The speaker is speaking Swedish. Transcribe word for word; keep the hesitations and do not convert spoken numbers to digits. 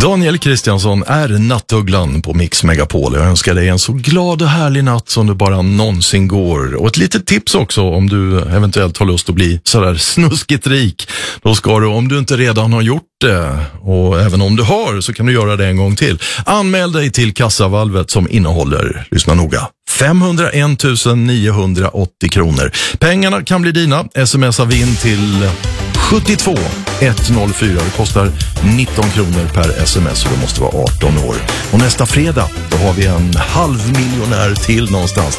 Daniel Kristiansson är nattugglan på Mix Megapol. Jag önskar dig en så glad och härlig natt som det bara någonsin går. Och ett litet tips också om du eventuellt har lust att bli sådär snuskigt rik. Då ska du, om du inte redan har gjort det, och även om du har, så kan du göra det en gång till. Anmäl dig till kassavalvet som innehåller, lyssna noga, femhundraen tusen niohundraåttio kronor. Pengarna kan bli dina. Smsa vinn till sjuttiotvå etthundrafyra. Det kostar nitton kronor per sms och du måste vara arton år. Och nästa fredag då har vi en halvmiljonär till någonstans.